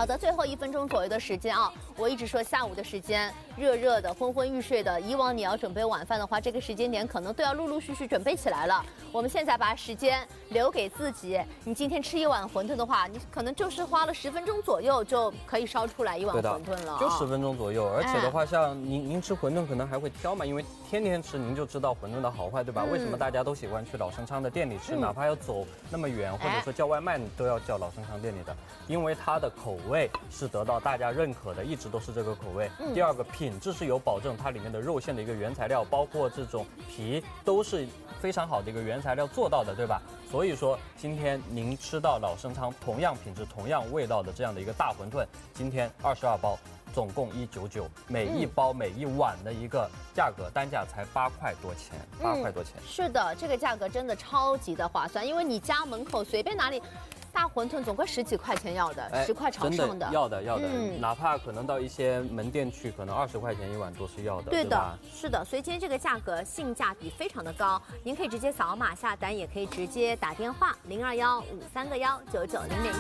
好的，最后1分钟左右的时间啊，我一直说下午的时间，热热的、昏昏欲睡的。以往你要准备晚饭的话，这个时间点可能都要陆陆续续准备起来了。我们现在把时间留给自己。你今天吃1碗馄饨的话，你可能就是花了10分钟左右就可以烧出来1碗馄饨了。 就10分钟左右。而且的话，像您吃馄饨可能还会挑嘛，因为天天吃您就知道馄饨的好坏，对吧？为什么大家都喜欢去老生昌的店里吃，哪怕要走那么远，或者说叫外卖，你都要叫老生昌店里的，因为它的口味是得到大家认可的，一直都是这个口味。第二个，品质是有保证，它里面的肉馅的一个原材料，包括这种皮都是非常好的一个原材料做到的，对吧？所以说今天您吃到老生昌同样品质、同样味道的这样的一个大馄饨，今天22包。总共199，每一包每一碗的一个价格单价才8块多钱，8块多钱。 是的，这个价格真的超级的划算，因为你家门口随便哪里。大馄饨总归10几块钱要的，10块朝上的， 要的，哪怕可能到一些门店去，可能20块钱1碗都是要的， 对的，是的，所以今天这个价格性价比非常的高，您可以直接扫码下单，也可以直接打电话0215319900。